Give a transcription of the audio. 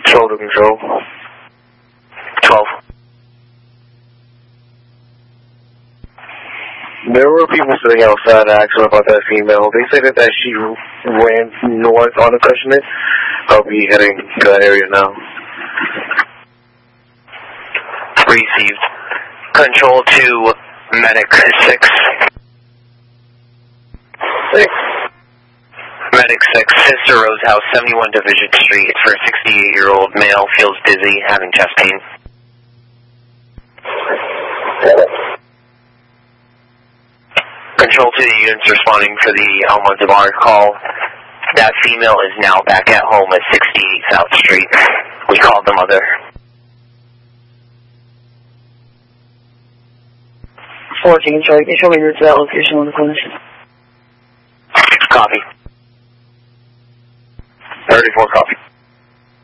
Shoulder control. 12. There were people sitting outside asking about that female. They said that she ran north on the Cushman. I'll be heading to that area now. Received. Control to Medic 6. 6. Medic 6, Sister Rose House, 71 Division Street. It's for a 68-year-old male, feels dizzy, having chest pain. Control to the units responding for the Almanzabar call. That female is now back at home at 68 South Street. We called the mother. 14, sorry, can you show me the that location on the clinician? Copy. 34, copy.